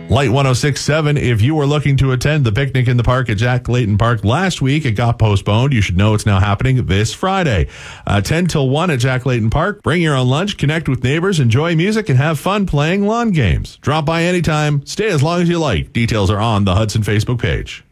Light 106.7, if you were looking to attend the picnic in the park at Jack Layton Park last week, it got postponed. You should know it's now happening this Friday. 10 till 1 at Jack Layton Park. Bring your own lunch, connect with neighbors, enjoy music, and have fun playing lawn games. Drop by anytime. Stay as long as you like. Details are on the Hudson Facebook page.